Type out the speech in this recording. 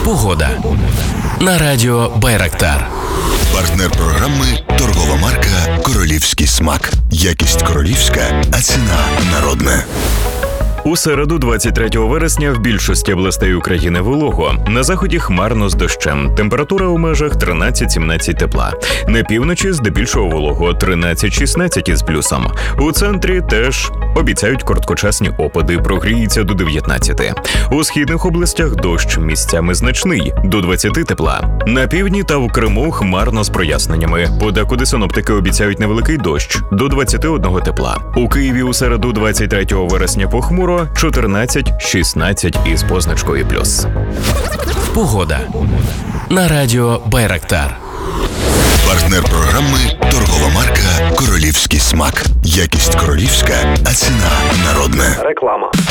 Погода на радіо Байрактар. Партнер програми – торгова марка «Королівський смак». Якість королівська, а ціна народна. У середу, 23 вересня, в більшості областей України волого. На заході хмарно з дощем. Температура у межах 13-17 тепла. На півночі здебільшого волого 13-16 із плюсом. У центрі теж обіцяють короткочасні опади, прогріється до 19. У східних областях дощ місцями значний, до 20 тепла. На півдні та в Криму хмарно з проясненнями. Подекуди синоптики обіцяють невеликий дощ, до 21 тепла. У Києві у середу, 23 вересня, похмуро, 14-16 із позначкою плюс. Погода на радіо Байрактар. Партнер програми – торгова марка «Королівський смак». Якість королівська, а ціна народна. Реклама.